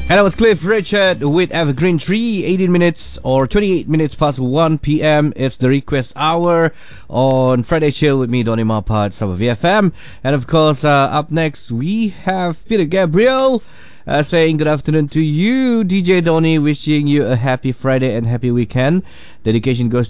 And that was Cliff Richard with Evergreen Tree, 18 minutes or 28 minutes past 1 p.m. It's the request hour on Friday Chill with me, Donny Mapat, Summer VFM. And of course, up next, we have Peter Gabriel saying good afternoon to you, DJ Donny, wishing you a happy Friday and happy weekend. Dedication goes